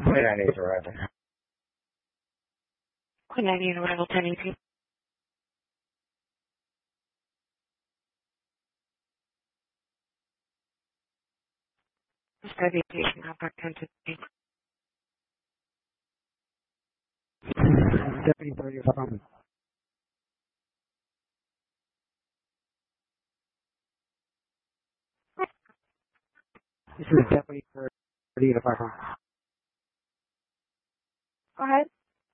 Wait, I need to arrive. Queen 98 arrival 1018. Start the aviation compact 1015. Deputy 30 from. This is Deputy 30 to 5 from. Go ahead.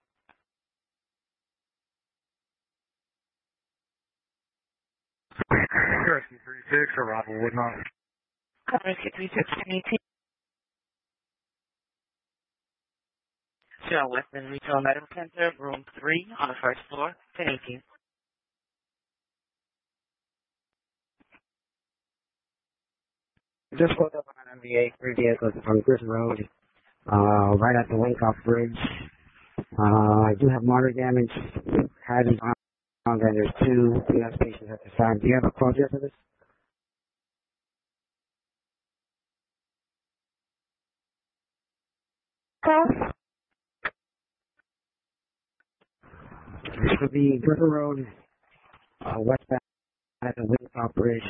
Rescue 36, arrival Woodmont. Rescue 361018. Show Western Retail Medical Center, room 3 on the first floor, 1018. Just pulled up on MVA, 3 vehicles from Griffin Road, right at the Winkoff Bridge. I do have motor damage, hazards on, and there's 2 US patients at the side. Do you have a closure for this? This would be Griffin Road, westbound at the Winkoff Bridge,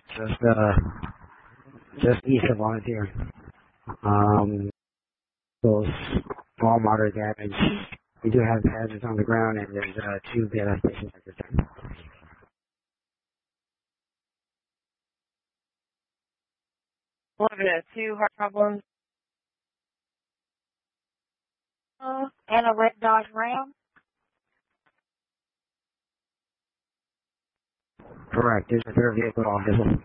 just east of Volunteer. Those small moderate damage. We do have hazards on the ground, and there's 2 BLS patients at this time. What are the 2 heart problems? And a red Dodge Ram? Correct. There's a 3rd vehicle off this one.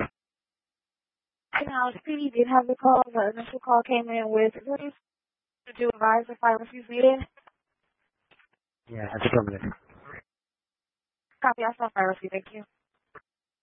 Now, Speedy did have the call. The initial call came in with duties to advise if I refuse needed. Yeah, that's affirmative. Copy, I saw fire rescue. Thank you.